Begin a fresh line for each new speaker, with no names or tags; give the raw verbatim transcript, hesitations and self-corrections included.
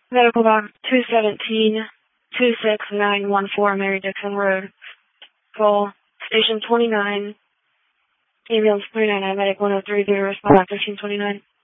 Medical box two seventeen, two six nine one four Mary Dixon Road. Call station twenty-nine. Ambulance three nine nine, medic one oh three, zero, respond fifteen twenty-nine.